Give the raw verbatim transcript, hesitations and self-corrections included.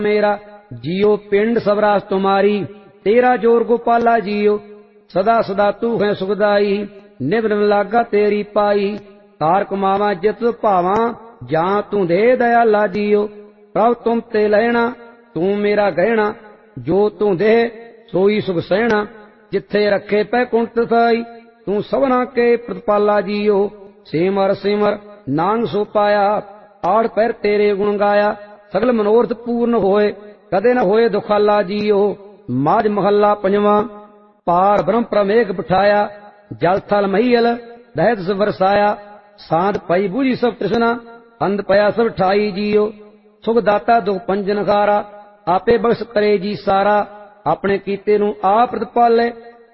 मेरा जियो पिंड सबरास तुम्हारी, तेरा जोर गोपाला जियो, सदा सदा तू है सुखदाई, निभ निभ लागा तेरी पाई, कार कमावा जित भावा, जां तू दे दयाला जियो, प्रभ तुम ते लहना, तू मेरा गहना, जो तू दे सोई सुख सहना, जिथे रखे पै कुंठ थाई, तू सबना के प्रतिपाला जियो, सिमर सिमर नांग सो पाया, आड़ पैर तेरे गुण गाया, सगल मनोरथ पूर्ण होए, कदे न होए दुखाला जियो। माज महला पंजवा। पार ब्रह्म प्रमेघ बिठाया, जल थल महियल दहत से बरसाया, सांध पई बूझी सब तृष्णा, अंध पया सब ठाई जियो, सुख दाता दुख पंजन खारा, आपे बख्श करे जी सारा, अपने कीते नू आप प्रतिपाले,